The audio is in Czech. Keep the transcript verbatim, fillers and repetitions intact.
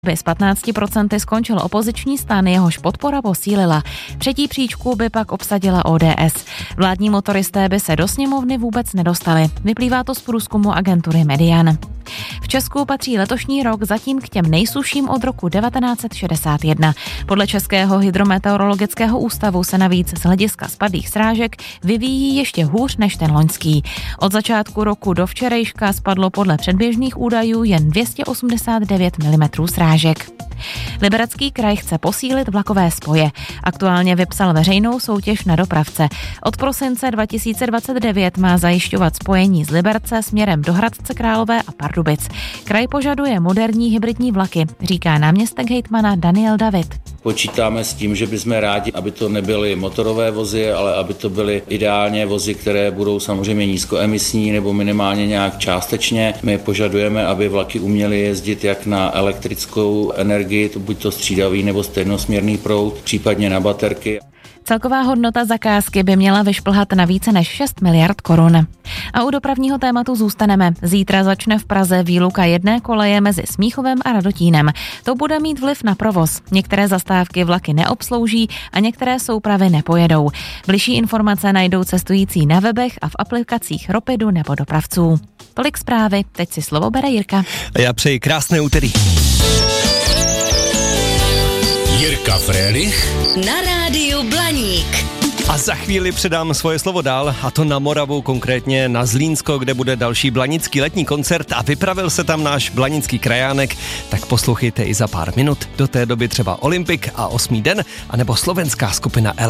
by s patnácti procenty skončil opoziční stan, jehož podpora posílila. Třetí příčku by pak obsadila O D S. Vládní motoristé by se do sněmovny vůbec nedostali. Vyplývá to z průzkumu agentury Median. V Česku patří letošní rok zatím k těm nejsušším od roku devatenáct set šedesát jedna. Podle Českého hydrometeorologického ústavu se navíc z hlediska spadlých srážek vyvíjí ještě hůř než ten loňský. Od začátku roku do včerejška spadlo podle předběžných údajů jen dvě stě osmdesát devět milimetrů srážek. Liberecký kraj chce posílit vlakové spoje. Aktuálně vypsal veřejnou soutěž na dopravce. Od prosince dva tisíce dvacet devět má zajišťovat spojení z Liberce směrem do Hradce Králové a Pardubic. Kraj požaduje moderní hybridní vlaky, říká náměstek hejtmana Daniel David. Počítáme s tím, že bychom rádi, aby to nebyly motorové vozy, ale aby to byly ideálně vozy, které budou samozřejmě nízkoemisní nebo minimálně nějak částečně. My požadujeme, aby vlaky uměly jezdit jak na elektrickou energii, to buď to střídavý nebo stejnosměrný proud, případně na baterky. Celková hodnota zakázky by měla vyšplhat na více než šest miliard korun. A u dopravního tématu zůstaneme. Zítra začne v Praze výluka jedné koleje mezi Smíchovem a Radotínem. To bude mít vliv na provoz. Některé zastávky vlaky neobslouží a některé soupravy nepojedou. Bližší informace najdou cestující na webech a v aplikacích Ropidu nebo dopravců. Tolik zprávy, teď si slovo bere Jirka. A já přeji krásné úterý. Jirka Frélich na rádiu Blaník. A za chvíli předám svoje slovo dál, a to na Moravu, konkrétně na Zlínsko, kde bude další blanický letní koncert a vypravil se tam náš blanický krajánek, tak poslouchejte i za pár minut. Do té doby třeba Olympik a Osmý den, anebo slovenská skupina L.